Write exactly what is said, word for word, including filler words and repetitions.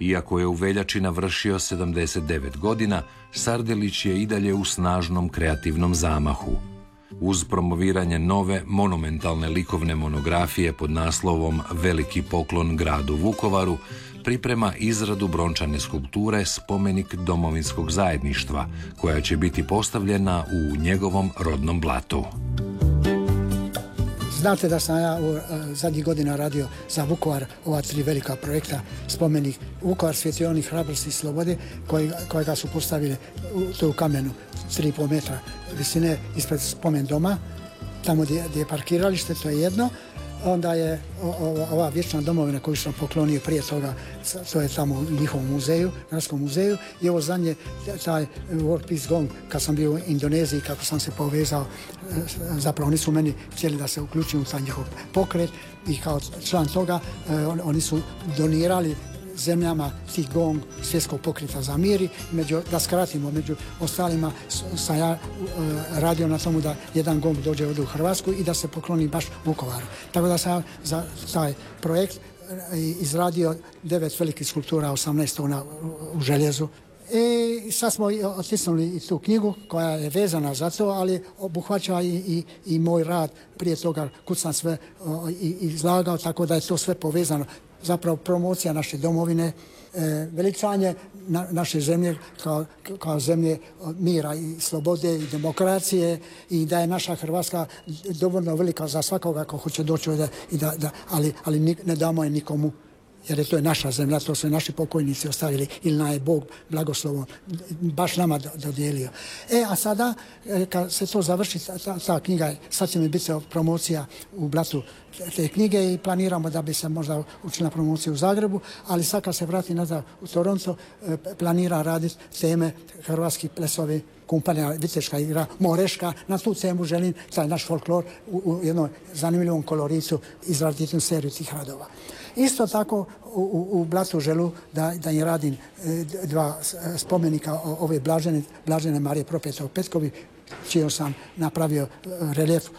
Iako je u veljači navršio sedamdeset devet godina, Sardelić je i dalje u snažnom kreativnom zamahu. Uz promoviranje nove monumentalne likovne monografije pod naslovom Veliki poklon gradu Vukovaru, priprema izradu brončane skulpture Spomenik domovinskog zajedništva, koja će biti postavljena u njegovom rodnom Blatu. Znate da sam ja u zadnjih godina radio za Vukovar ova tri velika projekta, spomenik Vukovar, svjetionik hrabrosti i slobode, kojega su postavili u, to u kamenu, tri i pol metra visine ispred spomen doma, tamo gdje, gdje je parkiralište, to je jedno. Onda je ova vječna domovina koju sam poklonio prije toga, to je tamo u njihovom muzeju, Narodskom muzeju. I ovo zadnje, taj World Peace Gong, kad sam bio u Indoneziji, kako sam se povezao, zapravo oni su meni htjeli da se uključim u taj njihov pokret i kao član toga oni su donirali zemljama tih gong svjetskog pokreta za mir i među, da skratimo, među ostalima sam ja radio na tomu da jedan gong dođe ovdje u Hrvatsku i da se pokloni baš Vukovaru. Tako da sam za taj projekt izradio devet velikih skulptura, osamnaest tona u željezu. I sad smo otisnuli i tu knjigu koja je vezana za to, ali obuhvaća i, i, i moj rad prije toga, kud sam sve o, i, izlagao, tako da je to sve povezano. Zapravo promocija naše domovine, e, veličanje na, naše zemlje kao, kao zemlje mira i slobode i demokracije i da je naša Hrvatska dovoljno velika za svakoga ko hoće doći ovdje, i da, da, ali, ali ne damo je nikomu. Jer je to je naša zemlja, to su naši pokojnici ostavili ili nam je Bog blagoslovom baš nama dodijelio. E, a sada, kad se to završi, ta, ta knjiga, sad će mi biti promocija u Blatu te knjige i planiramo da bi se možda učila promocija u Zagrebu, ali sad kad se vrati nazad u Toronto, planira raditi teme hrvatski plesovi, kumpanija, viteška igra, moreška, na tu temu želim taj naš folklor u, u jednom zanimljivom koloricu izraditi jednu seriju tih radova. Isto tako u, u, u Blatu želu da, da im radim e, dva spomenika ove blažene, blažene Marije Propeta u Petkovi, čijom sam napravio reljef